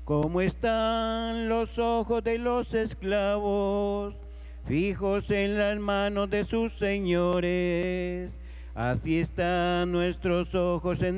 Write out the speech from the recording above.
Como están los ojos de los esclavos, fijos en las manos de sus señores, así están nuestros ojos en